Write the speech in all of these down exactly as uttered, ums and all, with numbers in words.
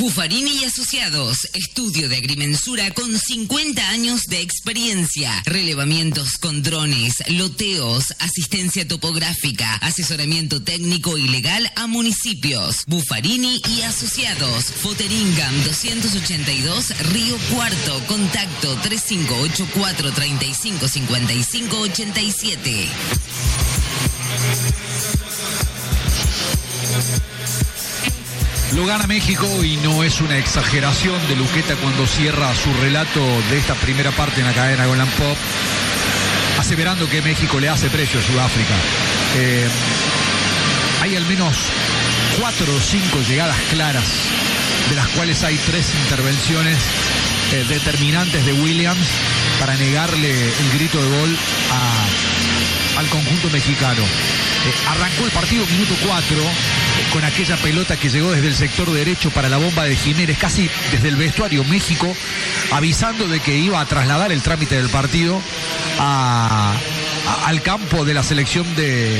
Buffarini y Asociados, estudio de agrimensura con cincuenta años de experiencia, relevamientos con drones, loteos, asistencia topográfica, asesoramiento técnico y legal a municipios. Buffarini y Asociados, Foteringam doscientos ochenta y dos, Río Cuarto, contacto tres cinco ocho cuatro, tres cinco cinco cinco, ocho siete. Lo gana México y no es una exageración de Luqueta cuando cierra su relato de esta primera parte en la cadena Golan Pop, aseverando que México le hace precio a Sudáfrica. Eh, hay al menos cuatro o cinco llegadas claras, de las cuales hay tres intervenciones eh, determinantes de Williams para negarle el grito de gol a, al conjunto mexicano. Eh, arrancó el partido minuto cuatro eh, con aquella pelota que llegó desde el sector derecho para la bomba de Jiménez, casi desde el vestuario México, avisando de que iba a trasladar el trámite del partido a, a, al campo de la selección de,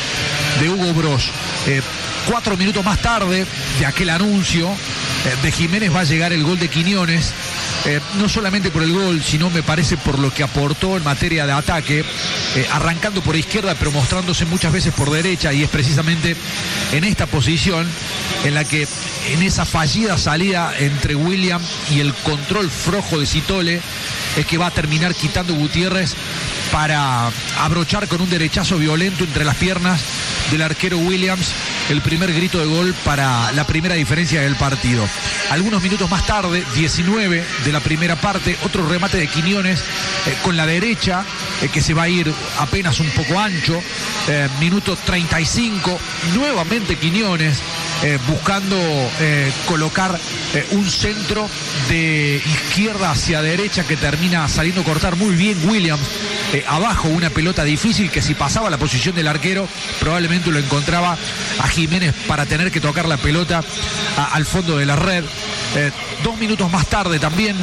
de Hugo Bross. Eh, cuatro minutos más tarde de aquel anuncio eh, de Jiménez va a llegar el gol de Quiñones. Eh, no solamente por el gol, sino me parece por lo que aportó en materia de ataque, eh, arrancando por izquierda pero mostrándose muchas veces por derecha, y es precisamente en esta posición en la que, en esa fallida salida entre William y el control flojo de Citole, es que va a terminar quitando Gutiérrez para abrochar con un derechazo violento entre las piernas del arquero Williams el primer grito de gol para la primera diferencia del partido. Algunos minutos más tarde, diecinueve de la primera parte, otro remate de Quiñones eh, con la derecha, eh, que se va a ir apenas un poco ancho. Eh, minuto treinta y cinco, nuevamente Quiñones eh, buscando eh, colocar eh, un centro de izquierda hacia derecha que termina saliendo a cortar muy bien Williams. Eh, abajo una pelota difícil que, si pasaba la posición del arquero, probablemente lo encontraba a Jiménez para tener que tocar la pelota a, al fondo de la red. Eh, dos minutos más tarde también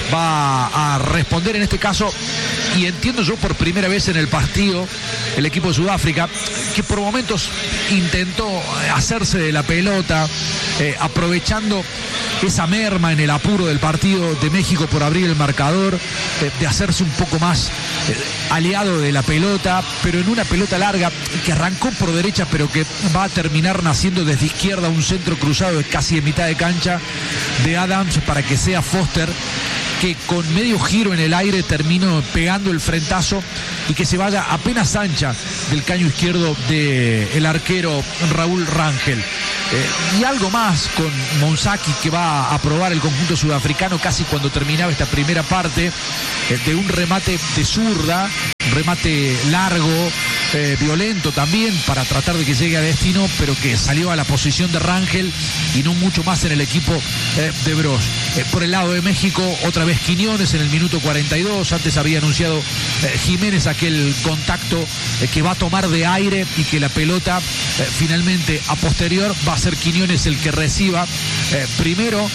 va a responder en este caso, y entiendo yo por primera vez en el partido, el equipo de Sudáfrica, que por momentos intentó hacerse de la pelota, eh, aprovechando esa merma en el apuro del partido de México por abrir el marcador, eh, de hacerse un poco más eh, aliado de la pelota, pero en una pelota larga que arrancó por derecha pero que va a terminar naciendo desde izquierda, un centro cruzado de casi de mitad de cancha de Adams para que sea Foster, que con medio giro en el aire terminó pegando el frentazo y que se vaya apenas ancha del caño izquierdo del arquero Raúl Rangel. Eh, y algo más con Monsaki, que va a probar el conjunto sudafricano casi cuando terminaba esta primera parte, eh, de un remate de zurda, un remate largo, eh, violento también, para tratar de que llegue a destino, pero que salió a la posición de Rangel y no mucho más en el equipo eh, de Bross. Eh, por el lado de México, otra vez Quiñones en el minuto cuarenta y dos. Antes había anunciado eh, Jiménez aquel contacto eh, que va a tomar de aire, y que la pelota eh, finalmente a posterior va a ser Quiñones el que reciba eh, primero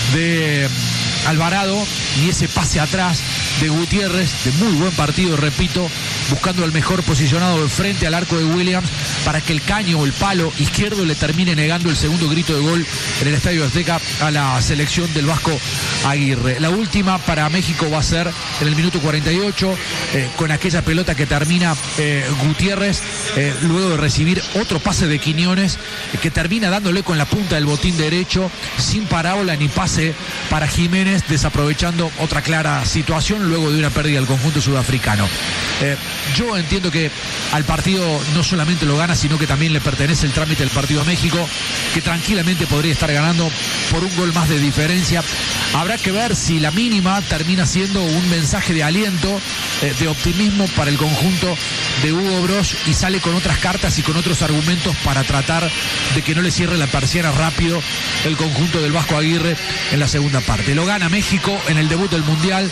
de Alvarado, y ese pase atrás de Gutiérrez, de muy buen partido, repito, buscando al mejor posicionado de frente al arco de Williams para que el caño o el palo izquierdo le termine negando el segundo grito de gol en el Estadio Azteca a la selección del Vasco Aguirre. La última para México va a ser en el minuto cuarenta y ocho, eh, con aquella pelota que termina eh, Gutiérrez, eh, luego de recibir otro pase de Quiñones, eh, que termina dándole con la punta del botín derecho, sin parábola ni pase para Jiménez, desaprovechando otra clara situación luego de una pérdida del conjunto sudafricano. Eh, yo entiendo que al partido no solamente lo gana, sino que también le pertenece el trámite del partido a México, que tranquilamente podría estar ganando por un gol más de diferencia. Habrá que ver si la mínima termina siendo un mensaje de aliento, eh, de optimismo para el conjunto de Hugo Bross, y sale con otras cartas y con otros argumentos para tratar de que no le cierre la persiana rápido el conjunto del Vasco Aguirre en la segunda parte. Lo gana México en el debut del Mundial.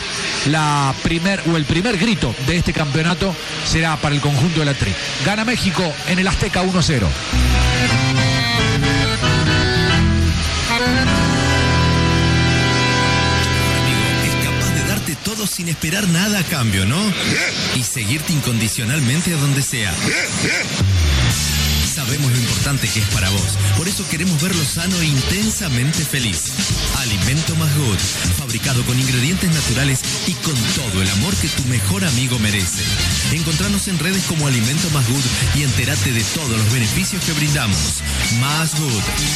La primer, o el primer grito de este campeonato será para el conjunto de la Tri. Gana México en el Azteca uno cero. Todo sin esperar nada a cambio, ¿no? Y seguirte incondicionalmente a donde sea. Saber sabemos lo importante que es para vos. Por eso queremos verlo sano e intensamente feliz. Alimento Más Good, fabricado con ingredientes naturales y con todo el amor que tu mejor amigo merece. Encontranos en redes como Alimento Más Good y entérate de todos los beneficios que brindamos. Más Good.